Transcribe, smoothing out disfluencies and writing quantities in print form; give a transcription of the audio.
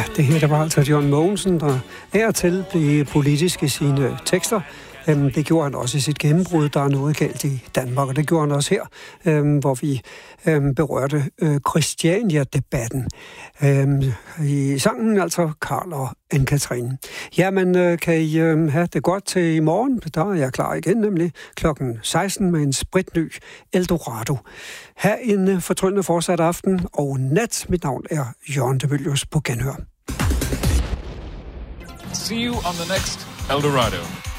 det her der var altså John Mogensen, der af og til blev politisk i sine tekster. Det gjorde han også i sit gennembrud. Der er noget galt i Danmark, og det gjorde han også her, hvor vi berørte Christiania-debatten. I sangen altså Karl og Anne-Kathrine. Jamen, kan I have det godt til i morgen? Der er jeg klar igen, nemlig klokken 16 med en spritny Eldorado. Ha' en fortryllende fortsat aften og nat. Mit navn er Jørgen de Mylius på genhør. See you on the next Eldorado.